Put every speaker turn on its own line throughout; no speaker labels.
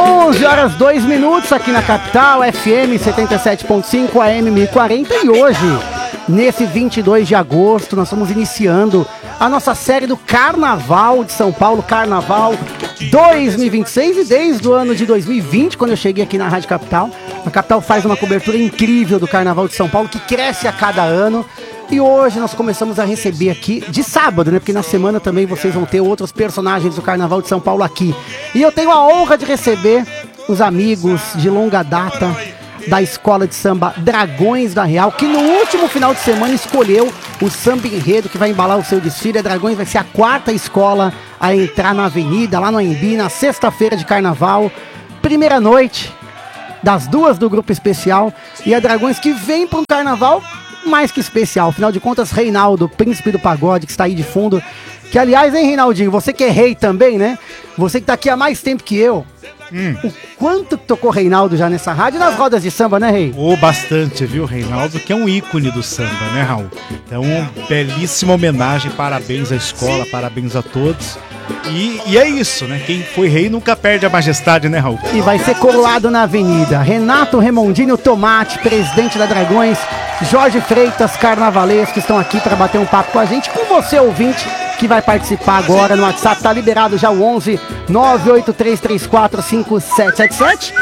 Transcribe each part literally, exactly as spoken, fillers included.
onze horas dois minutos aqui na capital, F M setenta e sete ponto cinco, A M mil e quarenta, e hoje, nesse vinte e dois de agosto, nós estamos iniciando a nossa série do Carnaval de São Paulo, Carnaval dois mil e vinte e seis, e desde o ano de dois mil e vinte, quando eu cheguei aqui na Rádio Capital, a Capital faz uma cobertura incrível do Carnaval de São Paulo, que cresce a cada ano. E hoje nós começamos a receber aqui, de sábado, né? Porque na semana também vocês vão ter outros personagens do Carnaval de São Paulo aqui. E eu tenho a honra de receber os amigos de longa data da Escola de Samba Dragões da Real, que no último final de semana escolheu o samba enredo que vai embalar o seu desfile. A Dragões vai ser a quarta escola a entrar na avenida, lá no A M B, na sexta-feira de Carnaval. Primeira noite das duas do Grupo Especial. E a Dragões que vem para um Carnaval mais que especial. Afinal de contas, Reinaldo, príncipe do pagode, que está aí de fundo. Que, aliás, hein, Reinaldinho, você que é rei também, né? Você que tá aqui há mais tempo que eu. Hum. O quanto que tocou Reinaldo já nessa rádio e nas rodas de samba, né, Rei?
Oh, bastante, viu, Reinaldo, que é um ícone do samba, né, Raul? Então, belíssima homenagem, parabéns à escola, parabéns a todos. E, e é isso, né? Quem foi rei nunca perde a majestade, né, Raul?
E vai ser coroado na avenida. Renato Remondino Tomate, presidente da Dragões, Jorge Freitas, carnavalesco, que estão aqui para bater um papo com a gente, com você, ouvinte, que vai participar agora no WhatsApp. Tá liberado já o onze nove oito três três quatro cinco sete sete sete.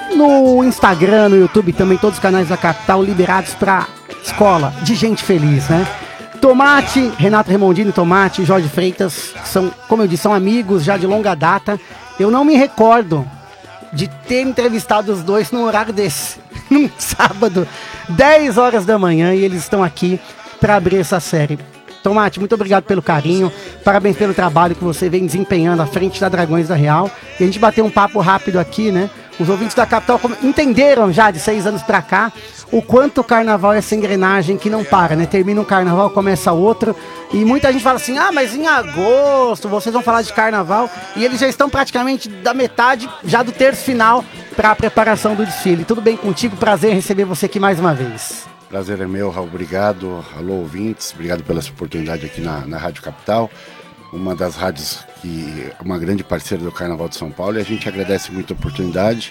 No Instagram, no YouTube, também todos os canais da capital liberados para escola de gente feliz, né? Tomate, Renato Remondino Tomate, Jorge Freitas, são, como eu disse, são amigos já de longa data. Eu não me recordo de ter entrevistado os dois num horário desse, num sábado, dez horas da manhã, e eles estão aqui para abrir essa série. Tomate, muito obrigado pelo carinho, parabéns pelo trabalho que você vem desempenhando à frente da Dragões da Real. E a gente bateu um papo rápido aqui, né? Os ouvintes da capital entenderam já de seis anos pra cá o quanto o carnaval é essa engrenagem que não para, né? Termina um carnaval, começa outro. E muita gente fala assim, ah, mas em agosto vocês vão falar de carnaval. E eles já estão praticamente da metade, já do terço final, para a preparação do desfile. Tudo bem contigo? Prazer receber você aqui mais uma vez.
Prazer é meu, Raul. Obrigado. Alô, ouvintes. Obrigado pela sua oportunidade aqui na, na Rádio Capital. Uma das rádios que é uma grande parceira do Carnaval de São Paulo. E a gente agradece muito a oportunidade.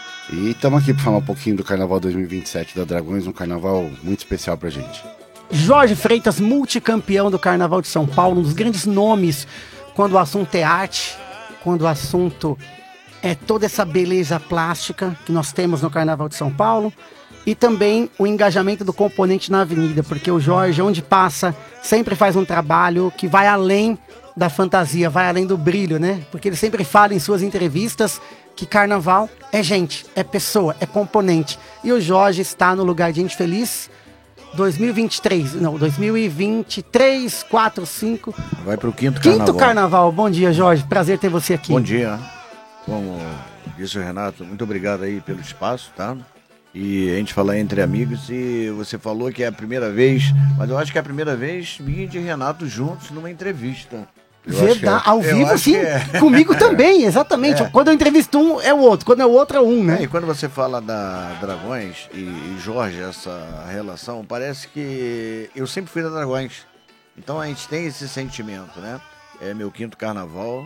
E estamos aqui para falar um pouquinho do Carnaval dois mil e vinte e sete da Dragões, um carnaval muito especial para a gente.
Jorge Freitas, multicampeão do Carnaval de São Paulo, um dos grandes nomes quando o assunto é arte, quando o assunto é toda essa beleza plástica que nós temos no Carnaval de São Paulo. E também o engajamento do componente na avenida, porque o Jorge, onde passa, sempre faz um trabalho que vai além da fantasia, vai além do brilho, né? Porque ele sempre fala em suas entrevistas que carnaval é gente, é pessoa, é componente. E o Jorge está no lugar de gente feliz dois mil e vinte e três, não, dois mil e vinte e três, quatro, cinco.
Vai pro quinto carnaval.
Quinto carnaval. Bom dia, Jorge. Prazer ter você aqui.
Bom dia. Como disse o Renato, muito obrigado aí pelo espaço, tá? E a gente fala entre amigos, e você falou que é a primeira vez, mas eu acho que é a primeira vez minha e de Renato juntos numa entrevista.
Eu Verdade, é. Ao vivo sim, é. Comigo também, exatamente. É. Quando eu entrevisto um, é o outro, quando é o outro é um, né?
É, e quando você fala da Dragões e, e Jorge, essa relação, parece que eu sempre fui da Dragões. Então a gente tem esse sentimento, né? É meu quinto carnaval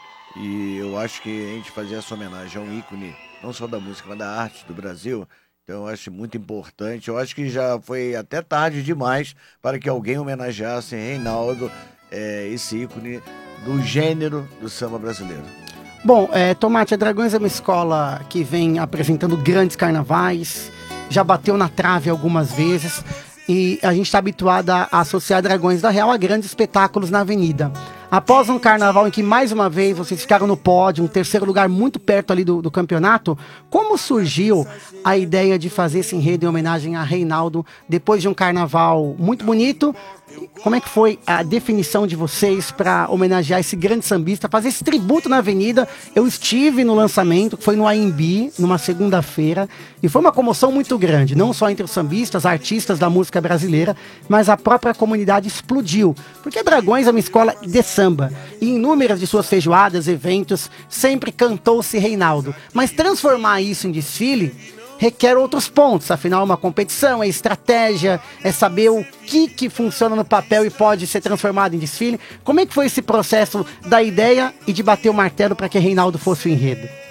e eu acho que a gente fazer essa homenagem a um ícone, não só da música, mas da arte do Brasil. Então eu acho muito importante. Eu acho que já foi até tarde demais para que alguém homenageasse Reinaldo, é, esse ícone do gênero do samba brasileiro.
Bom, é, Tomate, a Dragões é uma escola que vem apresentando grandes carnavais, já bateu na trave algumas vezes, e a gente está habituado a associar Dragões da Real a grandes espetáculos na avenida. Após um carnaval em que, mais uma vez, vocês ficaram no pódio, um terceiro lugar muito perto ali do, do campeonato, como surgiu a ideia de fazer esse enredo em homenagem a Reinaldo, depois de um carnaval muito bonito? Como é que foi a definição de vocês para homenagear esse grande sambista, fazer esse tributo na avenida? Eu estive no lançamento, que foi no A M B, numa segunda-feira, e foi uma comoção muito grande, não só entre os sambistas, artistas da música brasileira, mas a própria comunidade explodiu, porque a Dragões é uma escola de samba, e em inúmeras de suas feijoadas, eventos, sempre cantou-se Reinaldo, mas transformar isso em desfile requer outros pontos, afinal uma competição, é estratégia, é saber o que, que funciona no papel e pode ser transformado em desfile. Como é que foi esse processo da ideia e de bater o martelo para que Reinaldo fosse o enredo?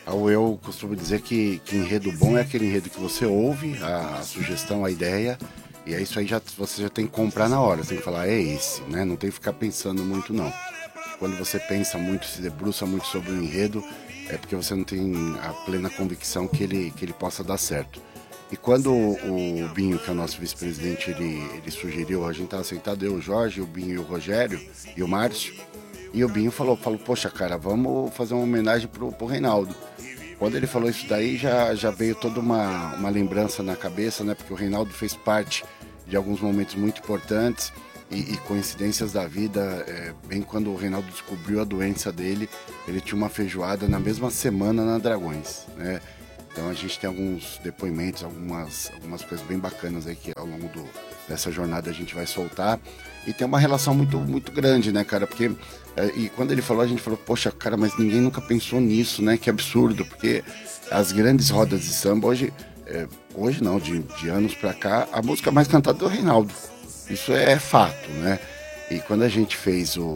Eu costumo dizer que, que enredo bom é aquele enredo que você ouve, a, a sugestão, a ideia, e é isso aí já, você já tem que comprar na hora, você tem que falar, é esse, né? Não tem que ficar pensando muito, não. Quando você pensa muito, se debruça muito sobre o enredo, é porque você não tem a plena convicção que ele, que ele possa dar certo. E quando o, o Binho, que é o nosso vice-presidente, ele, ele sugeriu, a gente estava sentado, eu, o Jorge, o Binho e o Rogério, e o Márcio, e o Binho falou, falou, poxa, cara, vamos fazer uma homenagem pro, pro Reinaldo. Quando ele falou isso daí, já, já veio toda uma, uma lembrança na cabeça, né? Porque o Reinaldo fez parte de alguns momentos muito importantes e, e coincidências da vida. É, bem quando o Reinaldo descobriu a doença dele, ele tinha uma feijoada na mesma semana na Dragões, né? Então a gente tem alguns depoimentos, algumas, algumas coisas bem bacanas aí que ao longo do, dessa jornada a gente vai soltar. E tem uma relação muito, muito grande, né, cara? Porque, é, e quando ele falou, a gente falou, poxa, cara, mas ninguém nunca pensou nisso, né? Que absurdo, porque as grandes rodas de samba hoje, é, hoje não, de, de anos pra cá, a música mais cantada é do Reinaldo. Isso é fato, né? E quando a gente fez o,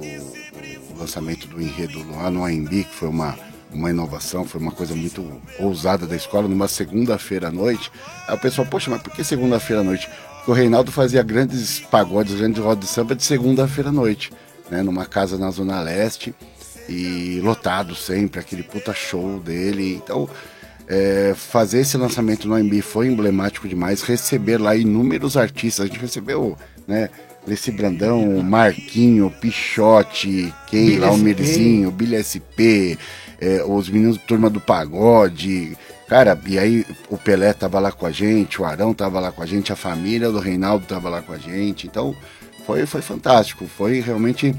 o lançamento do enredo lá no A M B, que foi uma, uma inovação, foi uma coisa muito ousada da escola, numa segunda-feira à noite, aí o pessoal, poxa, mas por que segunda-feira à noite? O Reinaldo fazia grandes pagodes, grandes rodas de samba de segunda-feira à noite, né, numa casa na Zona Leste, e lotado sempre, aquele puta show dele. Então, é, fazer esse lançamento no A M B foi emblemático demais, receber lá inúmeros artistas, a gente recebeu, né, Leci Brandão, Marquinho, Pichote, Keila, Almerzinho, Billy S P, é, os meninos da Turma do Pagode. Cara, e aí o Pelé tava lá com a gente, o Arão tava lá com a gente, a família do Reinaldo tava lá com a gente. Então foi, foi fantástico, foi realmente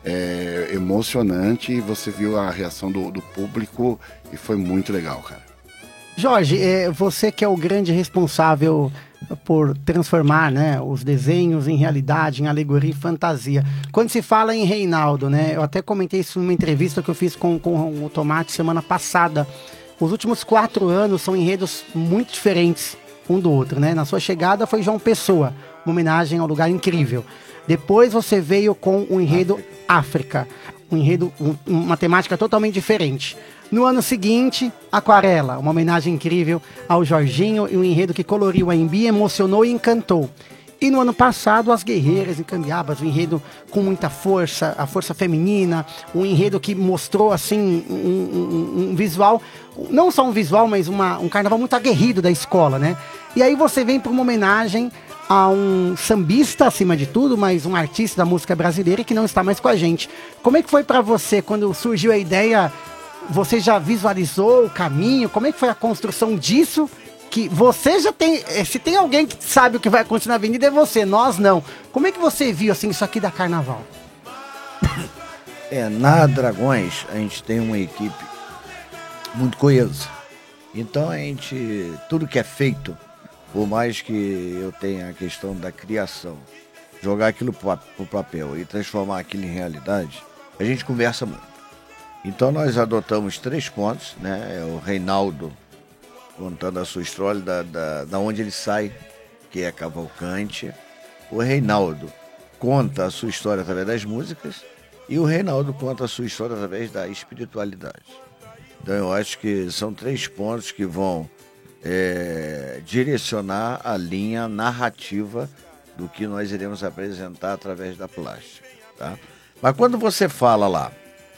é, emocionante. Você viu a reação do, do público e foi muito legal, cara.
Jorge, é, você que é o grande responsável por transformar, né, os desenhos em realidade, em alegoria e fantasia. Quando se fala em Reinaldo, né, eu até comentei isso numa entrevista que eu fiz com, com o Tomate semana passada. Os últimos quatro anos são enredos muito diferentes um do outro, né? Na sua chegada foi João Pessoa, uma homenagem ao lugar incrível. Depois você veio com o enredo África, um enredo, um, uma temática totalmente diferente. No ano seguinte, Aquarela, uma homenagem incrível ao Jorginho e um enredo que coloriu a M B, emocionou e encantou. E no ano passado, As Guerreiras em Cambiabas, um enredo com muita força, a força feminina, um enredo que mostrou, assim, um, um, um visual, não só um visual, mas uma, um carnaval muito aguerrido da escola, né? E aí você vem para uma homenagem a um sambista, acima de tudo, mas um artista da música brasileira que não está mais com a gente. Como é que foi para você, quando surgiu a ideia, você já visualizou o caminho? Como é que foi a construção disso? Que você já tem, se tem alguém que sabe o que vai acontecer na avenida é você, nós não. Como é que você viu assim isso aqui da Carnaval?
É, na Dragões a gente tem uma equipe muito coesa. Então a gente, tudo que é feito, por mais que eu tenha a questão da criação, jogar aquilo pro papel e transformar aquilo em realidade, a gente conversa muito. Então nós adotamos três pontos, né? É o Reinaldo contando a sua história, da, da, da onde ele sai, que é Cavalcante. O Reinaldo conta a sua história através das músicas e o Reinaldo conta a sua história através da espiritualidade. Então eu acho que são três pontos que vão é, direcionar a linha narrativa do que nós iremos apresentar através da plástica, tá? Mas quando você fala lá,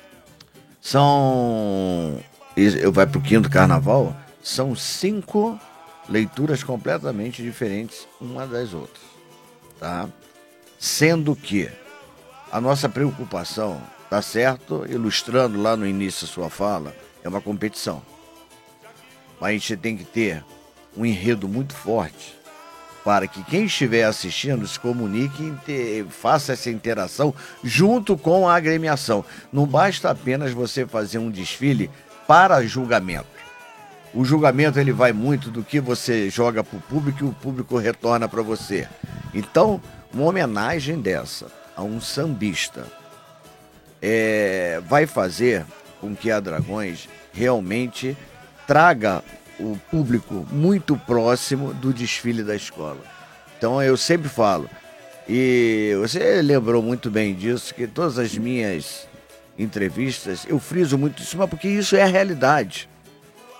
são... eu vai para o quinto carnaval... São cinco leituras completamente diferentes uma das outras, tá? Sendo que a nossa preocupação, tá certo, ilustrando lá no início a sua fala, é uma competição. Mas a gente tem que ter um enredo muito forte para que quem estiver assistindo se comunique e faça essa interação junto com a agremiação. Não basta apenas você fazer um desfile para julgamento. O julgamento ele vai muito do que você joga para o público e o público retorna para você. Então, uma homenagem dessa a um sambista é, vai fazer com que a Dragões realmente traga o público muito próximo do desfile da escola. Então eu sempre falo, e você lembrou muito bem disso, que todas as minhas entrevistas eu friso muito isso, mas porque isso é a realidade.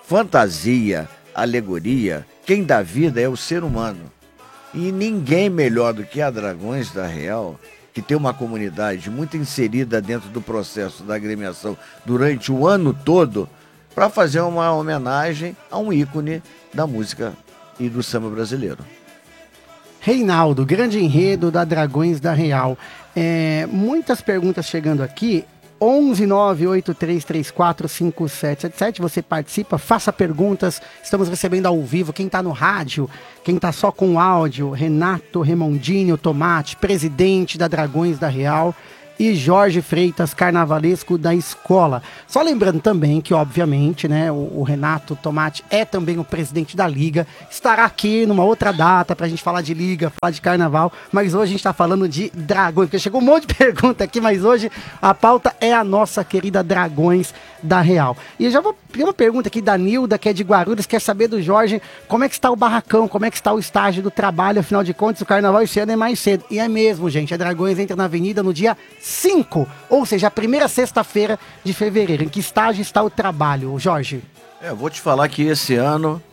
fantasia, alegoria, quem dá vida é o ser humano. E ninguém melhor do que a Dragões da Real, que tem uma comunidade muito inserida dentro do processo da agremiação durante o ano todo, para fazer uma homenagem a um ícone da música e do samba brasileiro.
Reinaldo, grande enredo da Dragões da Real. É, muitas perguntas chegando aqui. onze nove oito três três quatro cinco sete sete sete, você participa, faça perguntas, estamos recebendo ao vivo, quem está no rádio, quem está só com áudio, Renato Remondinho Tomate, presidente da Dragões da Real, e Jorge Freitas, carnavalesco da escola. Só lembrando também que, obviamente, né, o, o Renato Tomate é também o presidente da Liga, estará aqui numa outra data pra gente falar de Liga, falar de Carnaval, mas hoje a gente tá falando de Dragões, porque chegou um monte de pergunta aqui, mas hoje a pauta é a nossa querida Dragões da Real. E eu já vou pedir uma pergunta aqui da Nilda, que é de Guarulhos, quer saber do Jorge, como é que está o barracão, como é que está o estágio do trabalho, afinal de contas o Carnaval esse ano é mais cedo. E é mesmo, gente, a Dragões entra na avenida no dia cinco, ou seja, a primeira sexta-feira de fevereiro. Em que estágio está o trabalho, Jorge?
É, eu vou te falar que esse ano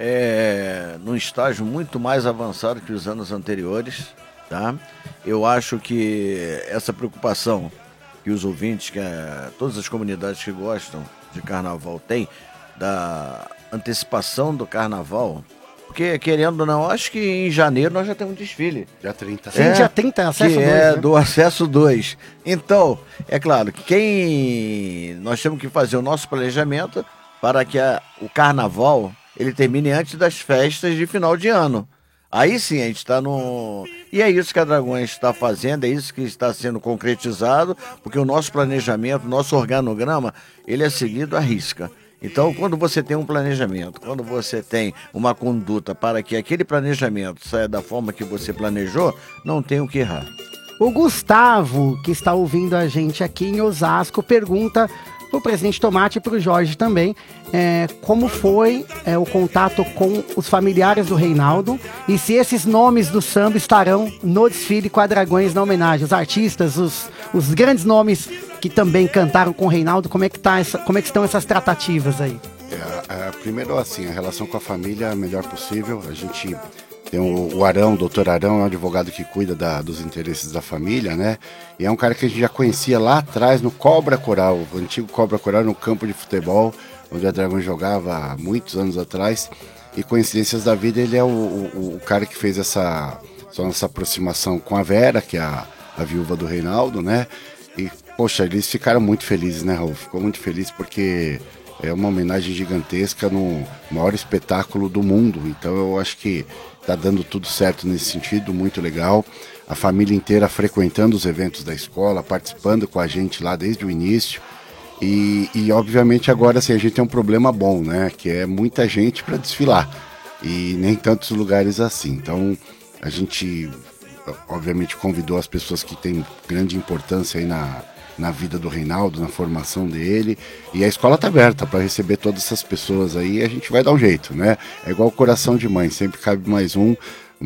é num estágio muito mais avançado que os anos anteriores, tá? Eu acho que essa preocupação que os ouvintes, que é, todas as comunidades que gostam de carnaval têm, da antecipação do carnaval, porque, querendo ou não, acho que em janeiro nós já temos um desfile.
Dia trinta.
Sim,
É,
dia trinta, acesso
que
dois,
é
né?
do acesso dois. Então, é claro, que quem nós temos que fazer o nosso planejamento para que a, o carnaval ele termine antes das festas de final de ano. Aí sim, a gente está no... E é isso que a Dragões está fazendo, é isso que está sendo concretizado, porque o nosso planejamento, o nosso organograma, ele é seguido à risca. Então, quando você tem um planejamento, quando você tem uma conduta para que aquele planejamento saia da forma que você planejou, não tem o que errar.
O Gustavo, que está ouvindo a gente aqui em Osasco, pergunta para o presidente Tomate e para o Jorge também, é, como foi é, o contato com os familiares do Reinaldo e se esses nomes do samba estarão no desfile com a Dragões na homenagem. Os artistas, os, os grandes nomes que também cantaram com o Reinaldo, como é que, tá essa, como é que estão essas tratativas aí?
É, é, primeiro, assim, a relação com a família é a melhor possível. A gente tem o, o Arão, o doutor Arão, é um advogado que cuida da, dos interesses da família, né? E é um cara que a gente já conhecia lá atrás, no Cobra Coral, o antigo Cobra Coral, no campo de futebol, onde a Dragões jogava há muitos anos atrás. E coincidências da vida, ele é o, o, o cara que fez essa, essa aproximação com a Vera, que é a, a viúva do Reinaldo, né? E, poxa, eles ficaram muito felizes, né, Raul? Ficou muito feliz porque é uma homenagem gigantesca no maior espetáculo do mundo. Então eu acho que tá dando tudo certo nesse sentido, muito legal. A família inteira frequentando os eventos da escola, participando com a gente lá desde o início. E, e obviamente agora assim, a gente tem um problema bom, né? Que é muita gente para desfilar. E nem tantos lugares assim. Então a gente obviamente convidou as pessoas que têm grande importância aí na, na vida do Reinaldo, na formação dele, e a escola está aberta para receber todas essas pessoas aí, e a gente vai dar um jeito, né? É igual o coração de mãe, sempre cabe mais um,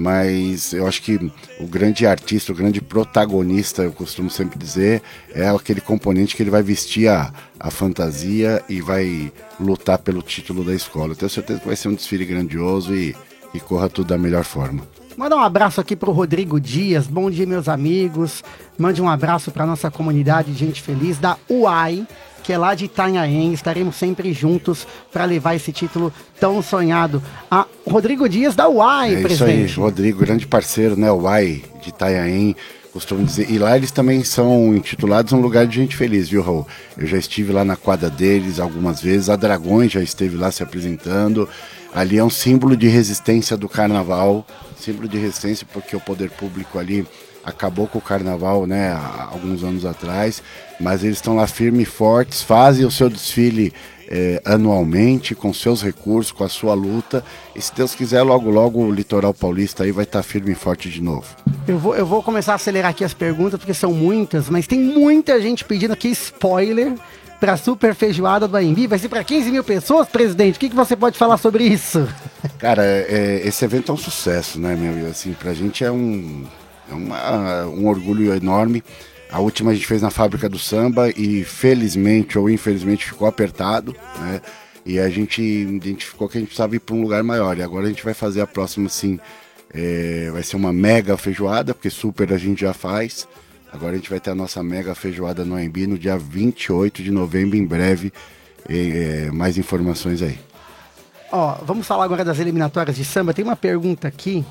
mas eu acho que o grande artista, o grande protagonista, eu costumo sempre dizer, é aquele componente que ele vai vestir a, a fantasia e vai lutar pelo título da escola. Eu tenho certeza que vai ser um desfile grandioso e, e corra tudo da melhor forma.
Manda um abraço aqui pro Rodrigo Dias, bom dia meus amigos, mande um abraço pra nossa comunidade Gente Feliz da U A I, que é lá de Itanhaém, estaremos sempre juntos para levar esse título tão sonhado. Ah, Rodrigo Dias da U A I,
é
presidente.
Isso aí, Rodrigo, grande parceiro, né, U A I de Itanhaém, costumo dizer, e lá eles também são intitulados um lugar de gente feliz, viu, Raul? Eu já estive lá na quadra deles algumas vezes, a Dragões já esteve lá se apresentando. Ali é um símbolo de resistência do carnaval, símbolo de resistência porque o poder público ali acabou com o carnaval, né, há alguns anos atrás, mas eles estão lá firmes e fortes, fazem o seu desfile eh, anualmente, com seus recursos, com a sua luta, e se Deus quiser, logo logo o litoral paulista aí vai estar firme e forte de novo.
Eu vou, eu vou começar a acelerar aqui as perguntas, porque são muitas, mas tem muita gente pedindo aqui spoiler para a Super Feijoada do A M B. Vai ser para quinze mil pessoas, presidente? O que, que você pode falar sobre isso?
Cara, é, esse evento é um sucesso, né, meu? Assim, pra gente é um, é uma, um orgulho enorme. A última a gente fez na Fábrica do Samba e felizmente ou infelizmente ficou apertado, né? e a gente identificou que a gente precisava ir para um lugar maior. E agora a gente vai fazer a próxima, assim, é, vai ser uma mega feijoada, porque super a gente já faz. Agora a gente vai ter a nossa mega feijoada no A M B no dia vinte e oito de novembro, em breve. E, é, mais informações aí.
Ó, vamos falar agora das eliminatórias de samba. Tem uma pergunta aqui.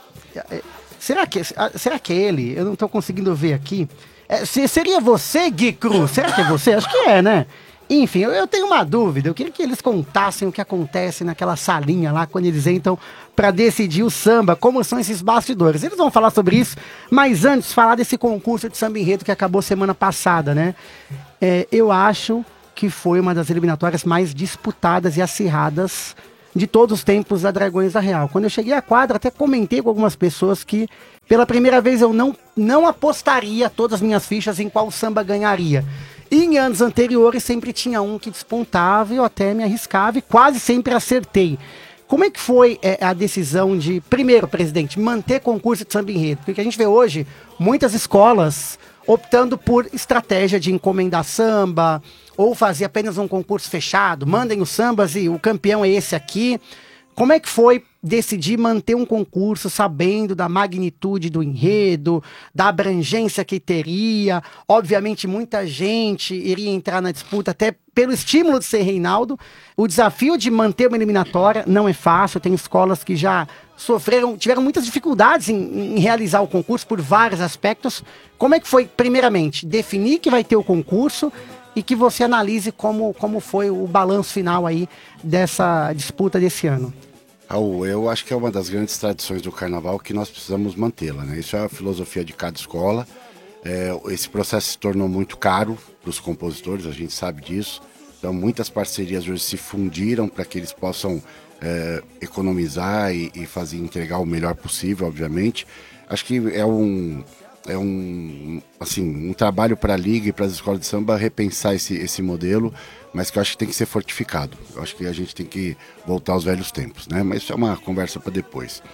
Será que, será que é ele? Eu não tô conseguindo ver aqui. É, seria você, Gui Cruz? Será que é você? Acho que é, né? Enfim, eu, eu tenho uma dúvida. Eu queria que eles contassem o que acontece naquela salinha lá, quando eles entram para decidir o samba, como são esses bastidores. Eles vão falar sobre isso, mas antes, falar desse concurso de samba enredo que acabou semana passada, né? É, eu acho que foi uma das eliminatórias mais disputadas e acirradas de todos os tempos da Dragões da Real. Quando eu cheguei à quadra, até comentei com algumas pessoas que, pela primeira vez, eu não, não apostaria todas as minhas fichas em qual samba ganharia. E em anos anteriores sempre tinha um que despontava e eu até me arriscava e quase sempre acertei. Como é que foi é, a decisão de, primeiro, presidente, manter concurso de samba enredo? Porque a gente vê hoje muitas escolas optando por estratégia de encomendar samba ou fazer apenas um concurso fechado, mandem os sambas e o campeão é esse aqui. Como é que foi decidir manter um concurso sabendo da magnitude do enredo, da abrangência que teria? Obviamente muita gente iria entrar na disputa até pelo estímulo de ser Reinaldo. O desafio de manter uma eliminatória não é fácil, tem escolas que já sofreram, tiveram muitas dificuldades em, em realizar o concurso por vários aspectos. Como é que foi, primeiramente, definir que vai ter o concurso e que você analise como, como foi o balanço final aí dessa disputa desse ano?
Raul, eu acho que é uma das grandes tradições do carnaval que nós precisamos mantê-la, né? Isso é a filosofia de cada escola. É, esse processo se tornou muito caro para os compositores, a gente sabe disso. Então muitas parcerias hoje se fundiram para que eles possam é, economizar e, e fazer, entregar o melhor possível, obviamente. Acho que é um... É um, assim, um trabalho para a Liga e para as escolas de samba repensar esse, esse modelo, mas que eu acho que tem que ser fortificado. Eu acho que a gente tem que voltar aos velhos tempos, né? Mas isso é uma conversa para depois.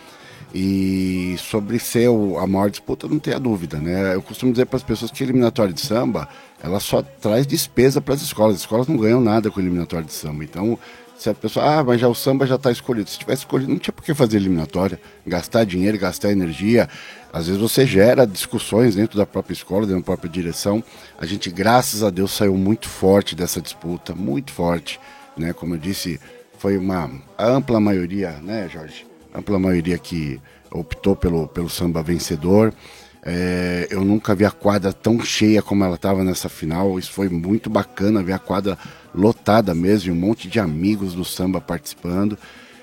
E sobre ser o, a maior disputa, não tenha dúvida, né? Eu costumo dizer para as pessoas que a eliminatória de samba, ela só traz despesa para as escolas. As escolas não ganham nada com a eliminatória de samba. Então, se a pessoa, ah, mas já o samba já está escolhido. Se tivesse escolhido, não tinha por que fazer eliminatória. Gastar dinheiro, gastar energia. Às vezes você gera discussões dentro da própria escola, dentro da própria direção. A gente, graças a Deus, saiu muito forte dessa disputa, muito forte, né? Como eu disse, foi uma a ampla maioria, né, Jorge? A ampla maioria que optou pelo, pelo samba vencedor. É, eu nunca vi a quadra tão cheia como ela estava nessa final. Isso foi muito bacana, ver a quadra lotada mesmo, um monte de amigos do samba participando.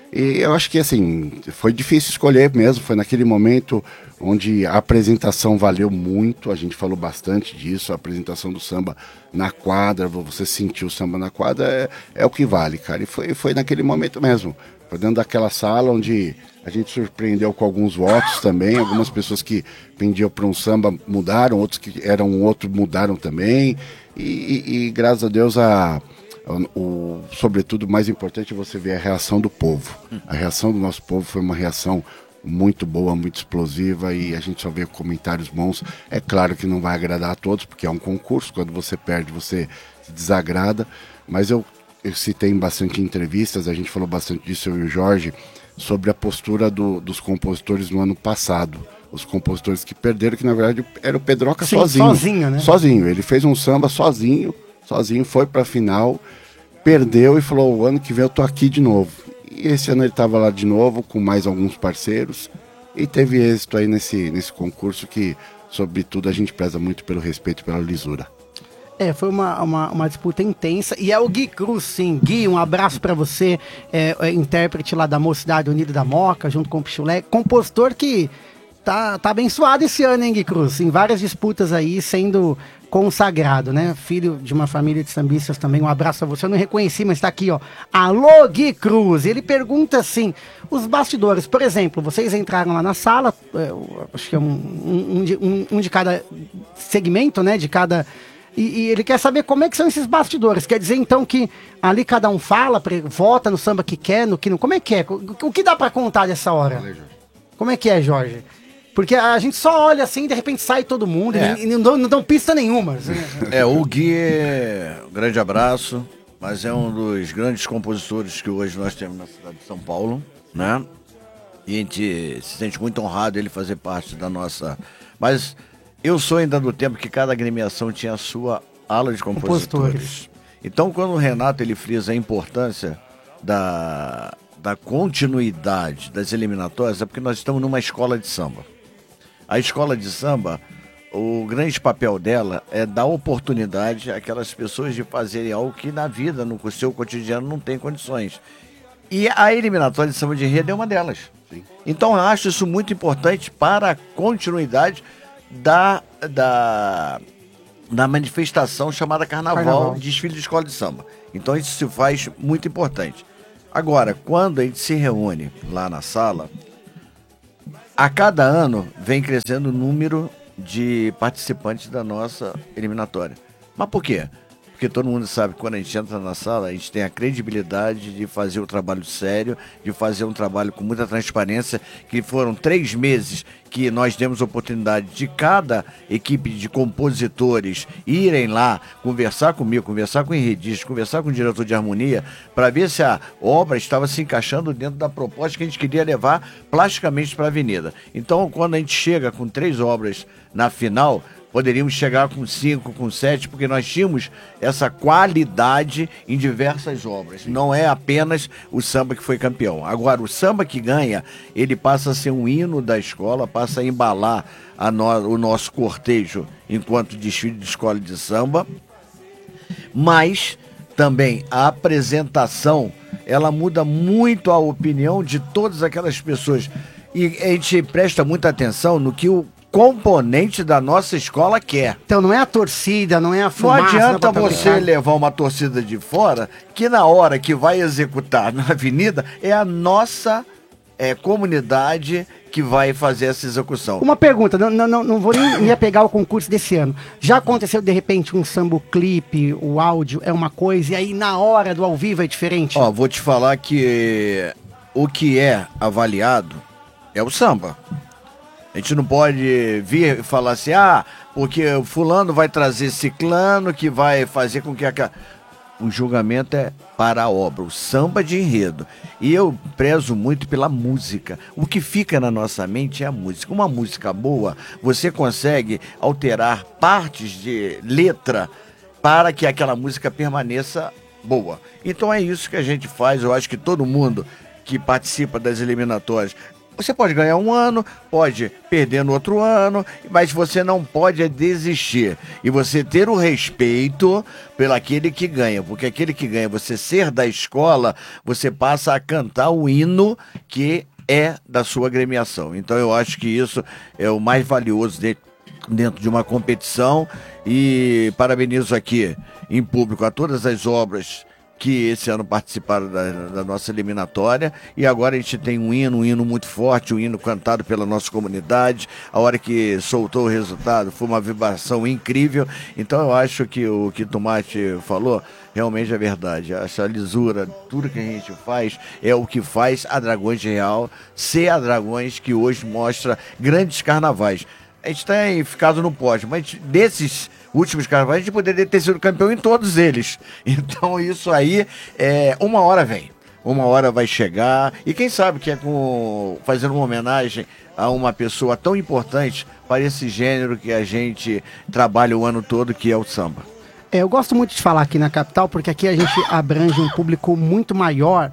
E eu acho que, assim, foi difícil escolher mesmo. Foi naquele momento onde a apresentação valeu muito. A gente falou bastante disso. A apresentação do samba na quadra, você sentiu o samba na quadra, é, é o que vale, cara. E foi, foi naquele momento mesmo. Foi dentro daquela sala onde a gente surpreendeu com alguns votos também. Algumas pessoas que pendiam para um samba mudaram, outros que eram um outro mudaram também. E, e, e graças a Deus, a, o, o, sobretudo, o mais importante é você ver a reação do povo. A reação do nosso povo foi uma reação muito boa, muito explosiva, e a gente só vê comentários bons. É claro que não vai agradar a todos, porque é um concurso. Quando você perde, você se desagrada. Mas eu... Eu citei em bastante entrevistas, a gente falou bastante disso, eu e o Jorge, sobre a postura do, dos compositores no ano passado. Os compositores que perderam, que na verdade era o Pedroca
Sim,
sozinho.
Sozinho, né?
Sozinho. Ele fez um samba sozinho, sozinho, foi pra final, perdeu e falou, o ano que vem eu tô aqui de novo. E esse ano ele estava lá de novo, com mais alguns parceiros, e teve êxito aí nesse, nesse concurso que, sobretudo, a gente preza muito pelo respeito e pela lisura.
É, foi uma, uma, uma disputa intensa. E é o Gui Cruz, sim. Gui, um abraço pra você, é, é, intérprete lá da Mocidade Unida da Moca, junto com o Pichulé. Compositor que tá, tá abençoado esse ano, hein, Gui Cruz? Em várias disputas aí, sendo consagrado, né? Filho de uma família de sambistas também. Um abraço a você. Eu não reconheci, mas tá aqui, ó. Alô, Gui Cruz. Ele pergunta assim, os bastidores, por exemplo, vocês entraram lá na sala, é, acho que é um, um, um, de, um, um de cada segmento, né? De cada... E, e ele quer saber como é que são esses bastidores. Quer dizer, então, que ali cada um fala, vota no samba que quer, no que não... Como é que é? O, o que dá pra contar dessa hora? Como é que é, Jorge? Porque a gente só olha assim e de repente sai todo mundo, é. e, e não, dão, não dão pista nenhuma. Assim.
É, o Gui, um grande abraço. mas é um dos grandes compositores que hoje nós temos na cidade de São Paulo, né? E a gente se sente muito honrado ele fazer parte da nossa... Mas eu sou ainda do tempo que cada agremiação tinha a sua ala de compositores. compositores. Então, quando o Renato ele frisa a importância da, da continuidade das eliminatórias, é porque nós estamos numa escola de samba. A escola de samba, o grande papel dela é dar oportunidade àquelas pessoas de fazerem algo que na vida, no seu cotidiano, não tem condições. E a eliminatória de samba de enredo é uma delas. Sim. Então eu acho isso muito importante para a continuidade da, da, da manifestação chamada Carnaval, Carnaval, desfile de escola de samba. Então isso se faz muito importante. Agora, quando a gente se reúne lá na sala, a cada ano vem crescendo o número de participantes da nossa eliminatória. Mas por quê? Porque todo mundo sabe que quando a gente entra na sala, a gente tem a credibilidade de fazer o trabalho sério, de fazer um trabalho com muita transparência, que foram três meses que nós demos a oportunidade de cada equipe de compositores irem lá conversar comigo, conversar com o enredista, conversar com o diretor de harmonia, para ver se a obra estava se encaixando dentro da proposta que a gente queria levar plasticamente para a avenida. Então, quando a gente chega com três obras na final, poderíamos chegar com cinco, com sete, porque nós tínhamos essa qualidade em diversas obras. Não é apenas o samba que foi campeão. Agora, o samba que ganha, ele passa a ser um hino da escola, passa a embalar a no, o nosso cortejo enquanto desfile de escola de samba. Mas também a apresentação, ela muda muito a opinião de todas aquelas pessoas. E a gente presta muita atenção no que o componente da nossa escola quer.
Então não é a torcida, não é a fumaça.
Não adianta você levar uma torcida de fora que na hora que vai executar na avenida é a nossa é, comunidade que vai fazer essa execução.
Uma pergunta, não, não, não vou nem me apegar ao concurso desse ano. Já aconteceu de repente um samba clipe, o áudio é uma coisa e aí na hora do ao vivo é diferente?
Ó, vou te falar que o que é avaliado é o samba. A gente não pode vir e falar assim, ah, porque o fulano vai trazer ciclano que vai fazer com que a... O julgamento é para a obra, o samba de enredo. E eu prezo muito pela música. O que fica na nossa mente é a música. Uma música boa, você consegue alterar partes de letra para que aquela música permaneça boa. Então é isso que a gente faz. Eu acho que todo mundo que participa das eliminatórias, você pode ganhar um ano, pode perder no outro ano, mas você não pode desistir. E você ter o respeito pelo aquele que ganha, porque aquele que ganha, você ser da escola, você passa a cantar o hino que é da sua agremiação. Então eu acho que isso é o mais valioso de, dentro de uma competição. E parabenizo aqui em público a todas as obras que esse ano participaram da, da nossa eliminatória, e agora a gente tem um hino, um hino muito forte, um hino cantado pela nossa comunidade. A hora que soltou o resultado foi uma vibração incrível. Então eu acho que o que o Tomate falou realmente é verdade. Essa lisura, tudo que a gente faz é o que faz a Dragões de Real ser a Dragões que hoje mostra grandes carnavais. A gente tem ficado no pódio, mas desses últimos carnavais a gente poderia ter sido campeão em todos eles. Então isso aí, é, uma hora vem, uma hora vai chegar. E quem sabe que é com, fazendo uma homenagem a uma pessoa tão importante para esse gênero que a gente trabalha o ano todo, que é o samba.
É, eu gosto muito de falar aqui na capital, porque aqui a gente abrange um público muito maior,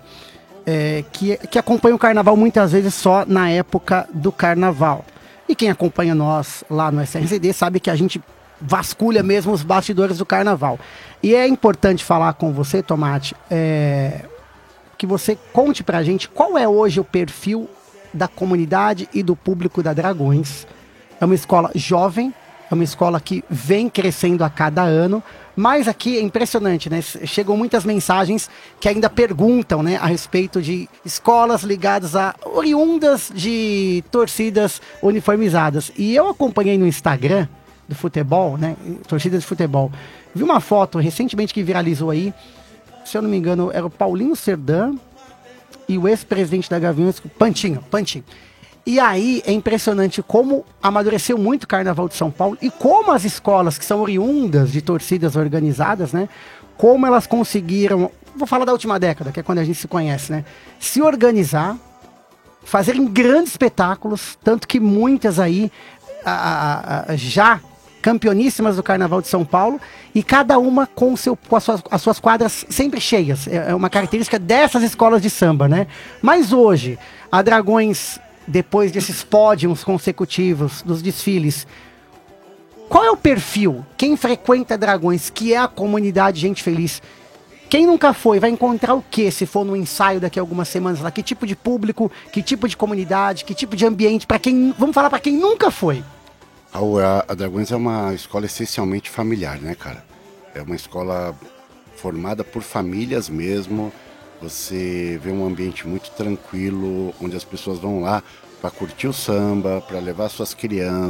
é, que, que acompanha o carnaval muitas vezes só na época do carnaval. E quem acompanha nós lá no S R Z D sabe que a gente vasculha mesmo os bastidores do carnaval. E é importante falar com você, Tomate, é, que você conte pra gente qual é hoje o perfil da comunidade e do público da Dragões. É uma escola jovem, é uma escola que vem crescendo a cada ano, mas aqui é impressionante, né? Chegam muitas mensagens que ainda perguntam, né, a respeito de escolas ligadas a oriundas de torcidas uniformizadas. E eu acompanhei no Instagram do futebol, né, torcidas de futebol. Vi uma foto recentemente que viralizou aí, se eu não me engano, era o Paulinho Serdã e o ex-presidente da Gaviões, Pantinho, Pantinho. E aí é impressionante como amadureceu muito o Carnaval de São Paulo e como as escolas que são oriundas de torcidas organizadas, né, como elas conseguiram, vou falar da última década, que é quando a gente se conhece, né? Se organizar, fazerem grandes espetáculos, tanto que muitas aí a, a, a, já campeoníssimas do Carnaval de São Paulo, e cada uma com, seu, com as, suas, as suas quadras sempre cheias. É uma característica dessas escolas de samba, né? Mas hoje, a Dragões, depois desses pódios consecutivos dos desfiles, qual é o perfil? Quem frequenta Dragões, que é a comunidade Gente Feliz? Quem nunca foi, vai encontrar o que se for no ensaio daqui a algumas semanas lá? Que tipo de público, que tipo de comunidade, que tipo de ambiente? Para quem, vamos falar para quem nunca foi.
A, a Dragões é uma escola essencialmente familiar, né, cara? É uma escola formada por famílias mesmo. Você vê um ambiente muito tranquilo, onde as pessoas vão lá para curtir o samba, para levar suas crianças.